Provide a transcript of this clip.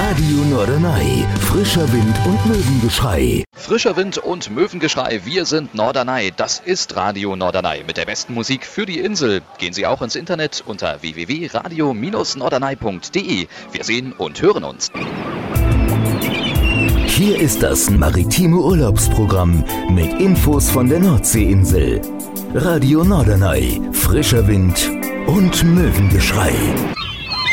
Radio Norderney, frischer Wind und Möwengeschrei. Frischer Wind und Möwengeschrei, wir sind Norderney. Das ist Radio Norderney mit der besten Musik für die Insel. Gehen Sie auch ins Internet unter www.radio-norderney.de. Wir sehen und hören uns. Hier ist das maritime Urlaubsprogramm mit Infos von der Nordseeinsel. Radio Norderney, frischer Wind und Möwengeschrei.